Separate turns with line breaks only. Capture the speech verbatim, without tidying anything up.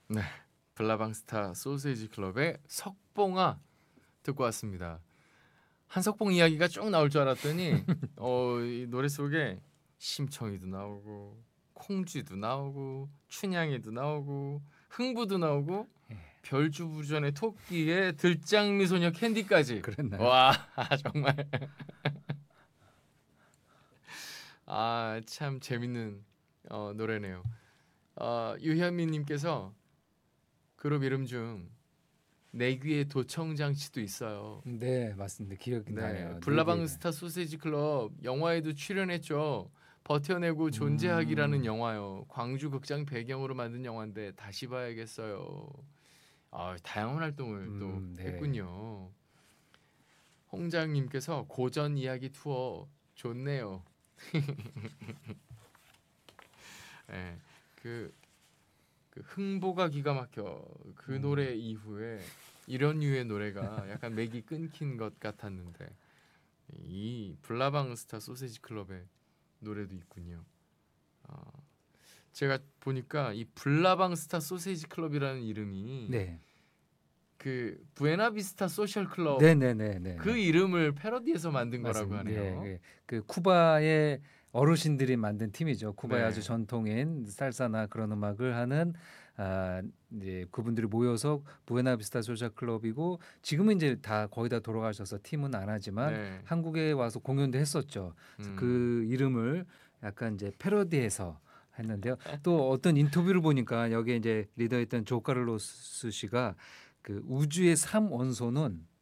네, 블라방스타 소세지 클럽의 석봉아 듣고 왔습니다. 한석봉 이야기가 쭉 나올 줄 알았더니 어, 이 노래 속에 심청이도 나오고 콩쥐도 나오고 춘향이도 나오고 흥부도 나오고
예,
별주부전의 토끼에 들장미소녀 캔디까지.
그랬나요?
와 정말 아 참 재밌는 어, 노래네요. 어, 유현미님께서 그룹 이름 중 내귀의 도청장치도 있어요.
네, 맞습니다. 기억이
네,
나요. 네 개가.
블라방스타 소세지 클럽 영화에도 출연했죠. 버텨내고 존재하기라는
음,
영화요. 광주 극장 배경으로 만든 영화인데 다시 봐야겠어요. 아, 다양한 활동을 또
음, 네.
했군요. 홍장님께서 고전 이야기 투어 좋네요. 네, 그, 그 흥보가 기가 막혀. 그
음,
노래 이후에 이런 류의 노래가 약간 맥이 끊긴 것 같았는데 이 블라방스타 소세지 클럽의 노래도 있군요. 어, 제가 보니까 이 블라방스타 소세지 클럽이라는 이름이
네,
그 부에나비스타 소셜 클럽
네, 네, 네, 네,
그
네.
이름을 패러디해서 만든 거라고
맞습니다. 예,
하네요.
예. 그 쿠바의 어르신들이 만든 팀이죠. 쿠바의 아주
네.
전통인 살사나 그런 음악을 하는 아, 이제 그분들이 모여서 부에나비스타 소셜 클럽이고 지금은 이제 다 거의 다 돌아가셔서 팀은 안 하지만
네.
한국에 와서 공연도 했었죠. 그래서
음.
그 이름을 약간 이제 패러디해서 했는데요. 또 어떤 인터뷰를 보니까 여기에 이제 리더였던 조 카를로스 씨가 그 우주의 삼 원소는